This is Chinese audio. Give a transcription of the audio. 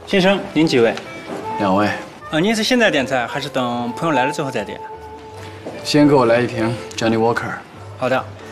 先生，您几位 ？2位。 您是现在点菜，还是等朋友来了之后再点？ 先给我来一瓶 Johnny Walker。 好的。